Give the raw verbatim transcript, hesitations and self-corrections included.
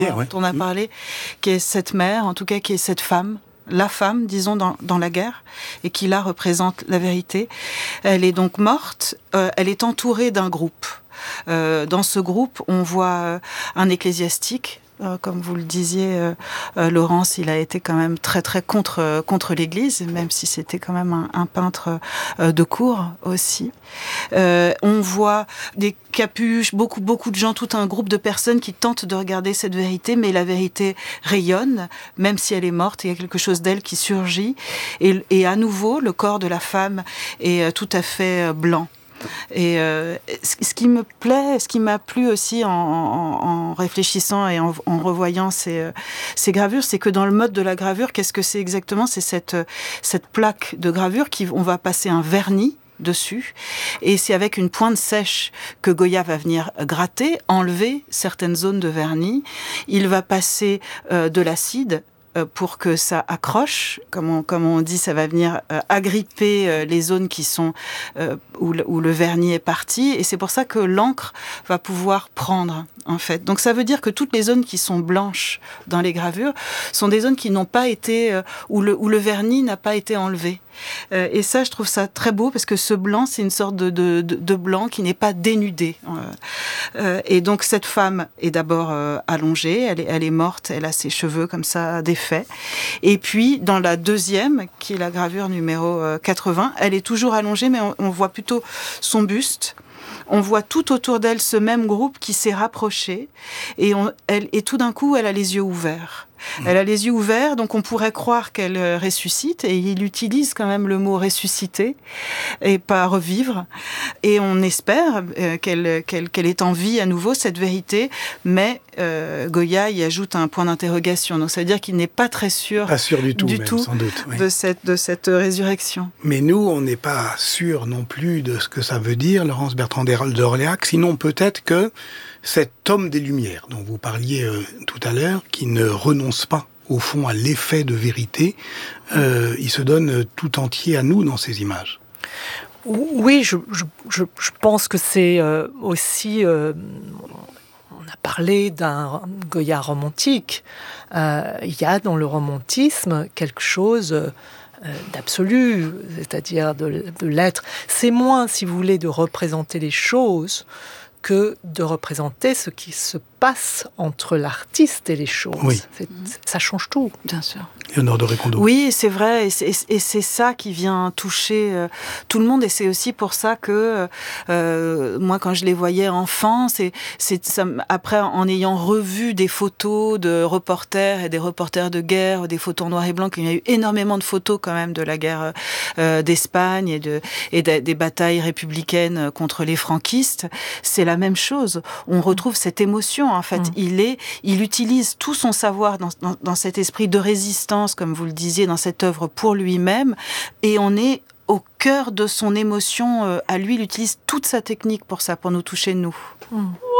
dont ouais. on a parlé, qui est cette mère, en tout cas qui est cette femme, la femme, disons, dans, dans la guerre, et qui là représente la vérité. Elle est donc morte, euh, elle est entourée d'un groupe. Euh, dans ce groupe, on voit euh, un ecclésiastique. Euh, comme vous le disiez, euh, euh, Laurence, il a été quand même très très contre euh, contre l'Église, même si c'était quand même un, un peintre euh, de cour aussi. Euh, on voit des capuches, beaucoup beaucoup de gens, tout un groupe de personnes qui tentent de regarder cette vérité, mais la vérité rayonne, même si elle est morte. Il y a quelque chose d'elle qui surgit, et, et à nouveau, le corps de la femme est euh, tout à fait euh, blanc. Et euh, ce qui me plaît, ce qui m'a plu aussi en, en, en réfléchissant et en, en revoyant ces, ces gravures, c'est que dans le mode de la gravure, qu'est-ce que c'est exactement ? C'est cette, cette plaque de gravure qui, on va passer un vernis dessus, et c'est avec une pointe sèche que Goya va venir gratter, enlever certaines zones de vernis. Il va passer euh, de l'acide pour que ça accroche, comme on, comme on dit, ça va venir euh, agripper euh, les zones qui sont euh, où, le, où le vernis est parti, et c'est pour ça que l'encre va pouvoir prendre, en fait. Donc ça veut dire que toutes les zones qui sont blanches dans les gravures sont des zones qui n'ont pas été, euh, où, le, où le vernis n'a pas été enlevé. Euh, et ça, je trouve ça très beau, parce que ce blanc, c'est une sorte de, de, de, de blanc qui n'est pas dénudé. Euh, euh, et donc cette femme est d'abord euh, allongée, elle est, elle est morte, elle a ses cheveux comme ça défaits. Et puis dans la deuxième, qui est la gravure numéro euh, quatre-vingts, elle est toujours allongée, mais on, on voit plutôt son buste. On voit tout autour d'elle ce même groupe qui s'est rapproché, et, on, elle, et tout d'un coup, elle a les yeux ouverts. Elle a les yeux ouverts, donc on pourrait croire qu'elle ressuscite, et il utilise quand même le mot ressusciter et pas revivre. Et on espère euh, qu'elle, qu'elle, qu'elle est en vie à nouveau, cette vérité, mais euh, Goya y ajoute un point d'interrogation. Donc ça veut dire qu'il n'est pas très sûr, pas sûr du tout, du même, tout sans doute, oui. de, cette, de cette résurrection. Mais nous, on n'est pas sûr non plus de ce que ça veut dire, Laurence Bertrand d'Orléac, sinon peut-être que cet homme des Lumières dont vous parliez euh, tout à l'heure, qui ne renonce pas au fond à l'effet de vérité, euh, il se donne tout entier à nous dans ces images. Oui, je, je, je, je pense que c'est euh, aussi... Euh, on a parlé d'un Goya romantique. Euh, il y a dans le romantisme quelque chose... Euh, d'absolu, c'est-à-dire de, de l'être. C'est moins, si vous voulez, de représenter les choses que de représenter ce qui se passe entre l'artiste et les choses. Oui. C'est, ça change tout. Bien sûr. Léonore de Récondo. Oui, c'est vrai, et c'est, et c'est ça qui vient toucher euh, tout le monde, et c'est aussi pour ça que euh, moi, quand je les voyais enfants, c'est, c'est ça, après, en ayant revu des photos de reporters et des reporters de guerre, des photos en noir et blanc, qu'il y a eu énormément de photos quand même de la guerre euh, d'Espagne et, de, et de, des batailles républicaines contre les franquistes, c'est la même chose. On retrouve cette émotion, en fait. Mmh. Il est, il utilise tout son savoir dans, dans, dans cet esprit de résistance, comme vous le disiez, dans cette œuvre pour lui-même, et on est au cœur de son émotion. À lui, il utilise toute sa technique pour ça, pour nous toucher, nous. Mmh.